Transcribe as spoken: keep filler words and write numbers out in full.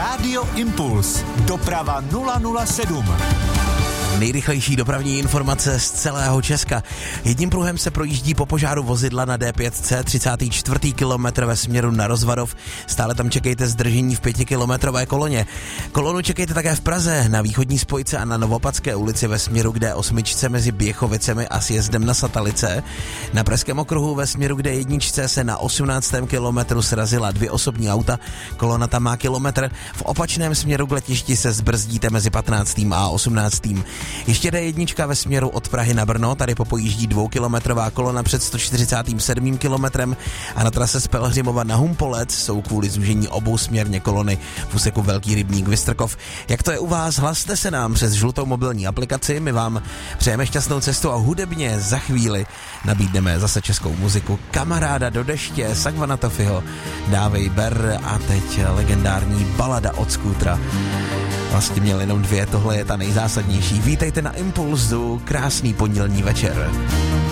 Rádio Impuls. Doprava nula nula sedm. Nejrychlejší dopravní informace z celého Česka. Jedním pruhem se projíždí po požáru vozidla na D pět C, třicátý čtvrtý kilometr ve směru na Rozvadov. Stále tam čekejte zdržení v pětikilometrové koloně. Kolonu čekejte také v Praze, na východní spojce a na Novopadské ulici ve směru k D osm mezi Běchovicemi a sjezdem na Satalice. Na Pražském okruhu ve směru k D jedna se na osmnáctém kilometru srazila dvě osobní auta. Kolona tam má kilometr. V opačném směru k letišti se zbrzdíte mezi patnáctým a osmnáctým. Ještě D jedna ve směru od Prahy na Brno, tady popojíždí dvoukilometrová kolona před sto čtyřicátým sedmým kilometrem a na trase z Pelhřimova na Humpolec jsou kvůli zúžení obousměrně kolony v úseku Velký rybník Vystrkov. Jak to je u vás? Hlaste se nám přes žlutou mobilní aplikaci, my vám přejeme šťastnou cestu a hudebně za chvíli nabídneme zase českou muziku. Kamaráda do deště, Sagvana Tofiho, Dávej ber a teď legendární balada od Skútra. Vlastně měl jenom dvě, tohle je ta nejzásadnější. Vítejte na Impulzu, krásný pondělní večer.